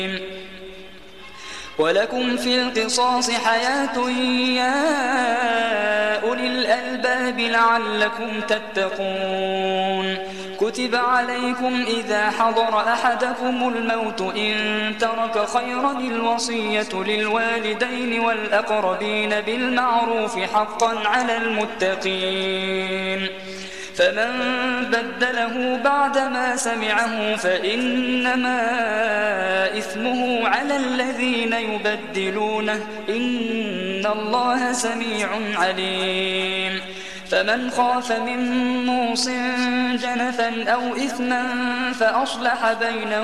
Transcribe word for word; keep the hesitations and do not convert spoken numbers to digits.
ولكم في القصاص حياة يا أولي الألباب لعلكم تتقون. كتب عليكم إذا حضر أحدكم الموت إن ترك خيرا الوصية للوالدين والأقربين بالمعروف حقا على المتقين. فمن بدله بعدما سمعه فإنما إثمه على الذين يبدلونه إن الله سميع عليم. فمن خاف من موص جنفا أو إثما فأصلح بينهم